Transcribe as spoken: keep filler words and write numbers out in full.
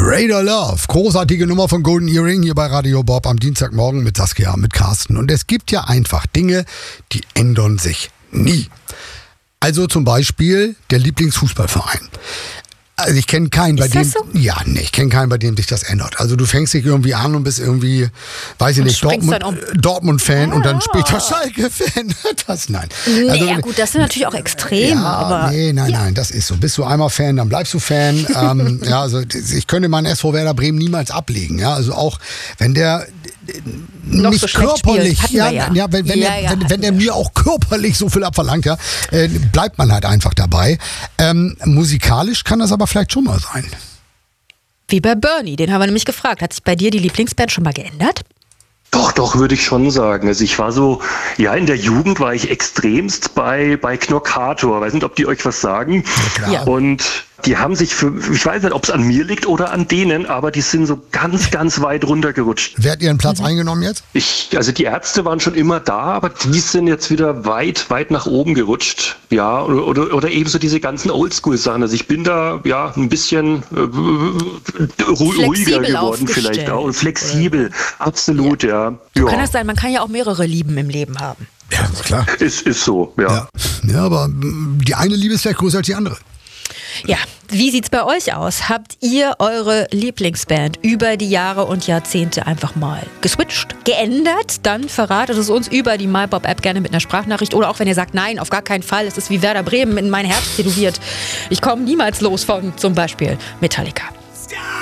Radar Love, großartige Nummer von Golden Earring hier bei Radio Bob am Dienstagmorgen mit Saskia, mit Carsten. Und es gibt ja einfach Dinge, die ändern sich nie. Also zum Beispiel der Lieblingsfußballverein. Also ich kenne keinen, bei Ist dem, das so? ja, nee, ich kenne keinen, bei dem sich das ändert. Also du fängst dich irgendwie an und bist irgendwie, weiß ich Und nicht, springst Dortmund, dann um. Dortmund-Fan Ah. und dann später Schalke-Fan. Das, nein. Nee, Also, ja gut, das sind natürlich auch Extreme, ja, aber... nee, nein, ja. nein, das ist so. Bist du einmal Fan, dann bleibst du Fan. ähm, ja, also ich könnte meinen S V Werder Bremen niemals ablegen. Ja, also auch wenn der Noch nicht so schlecht körperlich, spielt, hatten ja, wir ja. ja, wenn, wenn Ja, er, ja, wenn, hatten wenn er wir mir auch körperlich so viel abverlangt, ja, äh, bleibt man halt einfach dabei. Ähm, musikalisch kann das aber vielleicht schon mal sein. Wie bei Bernie, den haben wir nämlich gefragt. Hat sich bei dir die Lieblingsband schon mal geändert? Doch, doch, würde ich schon sagen. Also ich war so, ja, in der Jugend war ich extremst bei, bei Knockator. Weiß nicht, ob die euch was sagen. klar. Ja. Und die haben sich für, ich weiß nicht, ob es an mir liegt oder an denen, aber die sind so ganz, ganz weit runtergerutscht. Wer hat ihren Platz eingenommen jetzt? Ich, also die Ärzte waren schon immer da, aber die sind jetzt wieder weit, weit nach oben gerutscht. Ja, oder, oder, oder ebenso diese ganzen Oldschool-Sachen. Also ich bin da, ja, ein bisschen äh, ru- ruhiger Flexibel geworden vielleicht auch. Und flexibel, absolut, ja. ja. Kann das sein? Man kann ja auch mehrere Lieben im Leben haben. Ja, klar. Ist, ist so, ja. Ja. ja, aber mm, die eine Liebe ist vielleicht größer als die andere. Ja, wie sieht's bei euch aus? Habt ihr eure Lieblingsband über die Jahre und Jahrzehnte einfach mal geswitcht, geändert? Dann verratet es uns über die MyBob-App gerne mit einer Sprachnachricht. Oder auch wenn ihr sagt, nein, auf gar keinen Fall, es ist wie Werder Bremen in mein Herz tätowiert. Ich komme niemals los von zum Beispiel Metallica.